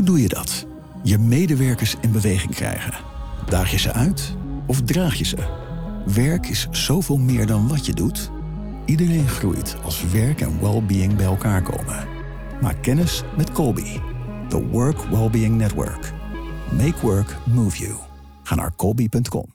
Hoe doe je dat? Je medewerkers in beweging krijgen. Daag je ze uit of draag je ze? Werk is zoveel meer dan wat je doet. Iedereen groeit als werk en well-being bij elkaar komen. Maak kennis met Colby, the Work Wellbeing Network. Make work move you. Ga naar colby.com.